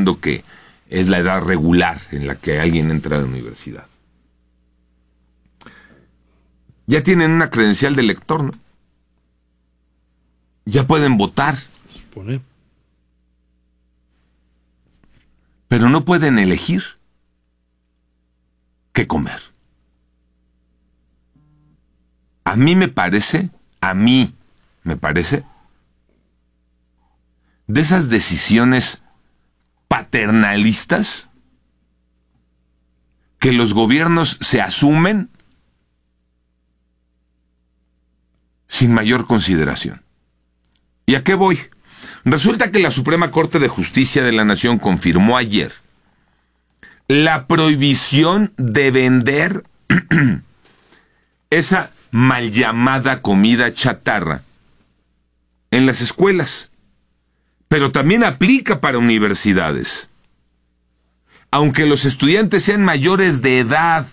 pensando que es la edad regular en la que alguien entra a la universidad. Ya tienen una credencial de lector, ¿no? Ya pueden votar. Supone. Pero no pueden elegir qué comer. A mí me parece, de esas decisiones paternalistas que los gobiernos se asumen sin mayor consideración. ¿Y a qué voy? Resulta que la Suprema Corte de Justicia de la Nación confirmó ayer la prohibición de vender esa mal llamada comida chatarra en las escuelas, pero también aplica para universidades. Aunque los estudiantes sean mayores de edad,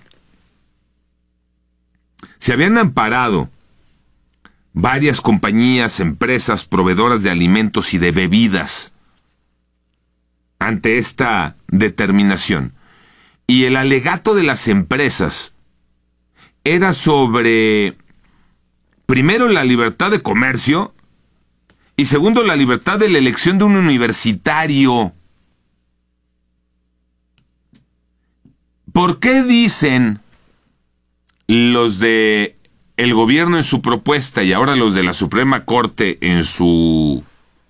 se habían amparado varias compañías, empresas, proveedoras de alimentos y de bebidas ante esta determinación. Y el alegato de las empresas era sobre, primero, la libertad de comercio y segundo, la libertad de la elección de un universitario. ¿Por qué dicen los de el gobierno en su propuesta y ahora los de la Suprema Corte en su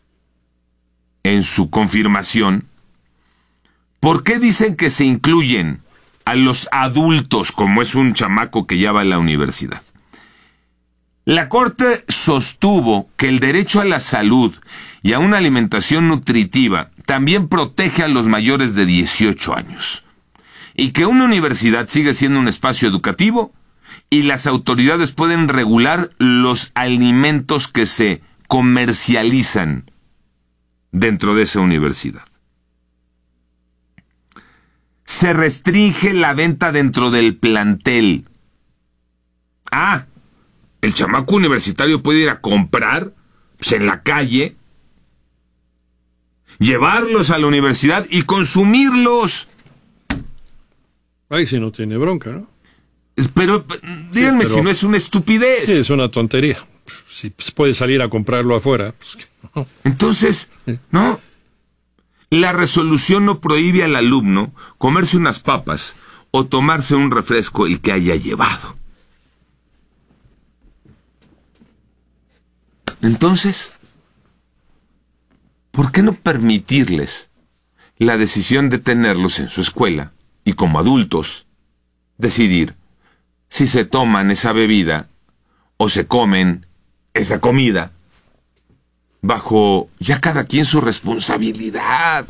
confirmación? ¿Por qué dicen que se incluyen a los adultos como es un chamaco que ya va a la universidad? La Corte sostuvo que el derecho a la salud y a una alimentación nutritiva también protege a los mayores de 18 años y que una universidad sigue siendo un espacio educativo y las autoridades pueden regular los alimentos que se comercializan dentro de esa universidad. Se restringe la venta dentro del plantel. El chamaco universitario puede ir a comprar en la calle, llevarlos a la universidad y consumirlos. Ay, si no tiene bronca, ¿no? Pero díganme si no es una estupidez. Sí, es una tontería. Si puede salir a comprarlo afuera, pues no. Entonces, no. La resolución no prohíbe al alumno comerse unas papas o tomarse un refresco el que haya llevado. Entonces, ¿por qué no permitirles la decisión de tenerlos en su escuela y como adultos decidir si se toman esa bebida o se comen esa comida bajo ya cada quien su responsabilidad?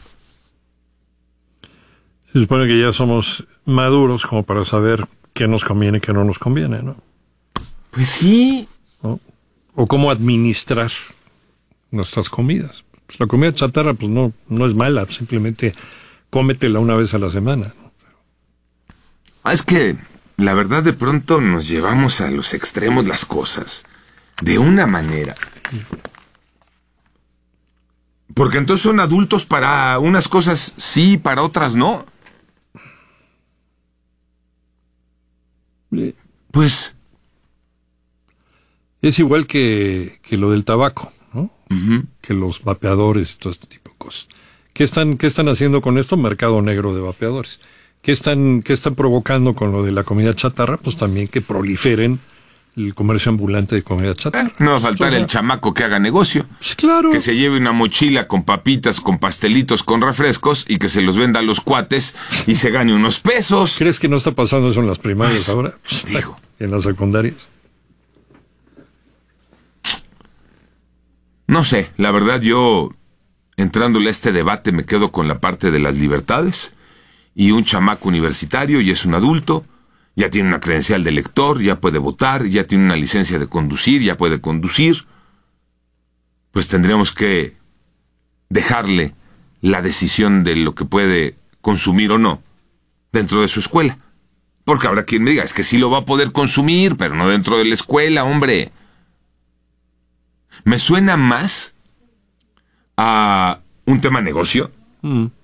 Se supone que ya somos maduros como para saber qué nos conviene y qué no nos conviene, ¿no? Pues sí. ¿No? O cómo administrar nuestras comidas. Pues la comida chatarra pues no es mala, simplemente cómetela una vez a la semana, ¿no? Es que la verdad de pronto nos llevamos a los extremos las cosas de una manera. Porque entonces son adultos para unas cosas sí, para otras no. Pues es igual que lo del tabaco, ¿no? Uh-huh. Que los vapeadores y todo este tipo de cosas. ¿Qué están haciendo con esto? Mercado negro de vapeadores. ¿Qué están provocando con lo de la comida chatarra? Pues también que proliferen el comercio ambulante de comida chatarra. No va a faltar el chamaco que haga negocio. Pues claro. Que se lleve una mochila con papitas, con pastelitos, con refrescos y que se los venda a los cuates y se gane unos pesos. ¿Crees que no está pasando eso en las primarias ahora? Pues, digo. ¿En las secundarias? No sé, la verdad yo, entrándole a este debate, me quedo con la parte de las libertades. Y un chamaco universitario ya es un adulto, ya tiene una credencial de lector, ya puede votar, ya tiene una licencia de conducir, ya puede conducir. Pues tendríamos que dejarle la decisión de lo que puede consumir o no dentro de su escuela. Porque habrá quien me diga, es que sí lo va a poder consumir, pero no dentro de la escuela, hombre. Me suena más a un tema negocio.